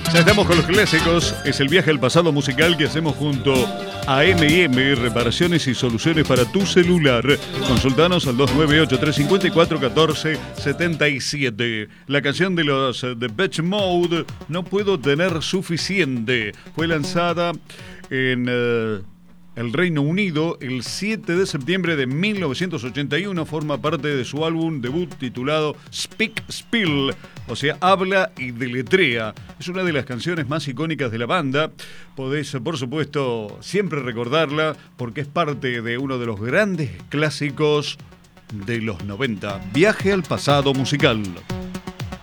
Ya estamos con los clásicos. Es el viaje al pasado musical que hacemos junto a M&M, reparaciones y soluciones para tu celular. Consultanos al 298-354-1477. La canción de los Depeche Mode, No puedo tener suficiente, fue lanzada en el Reino Unido el 7 de septiembre de 1981. Forma parte de su álbum debut titulado Speak Spill, o sea, habla y deletrea. Es una de las canciones más icónicas de la banda. Podés, por supuesto, siempre recordarla porque es parte de uno de los grandes clásicos de los 90. Viaje al pasado musical.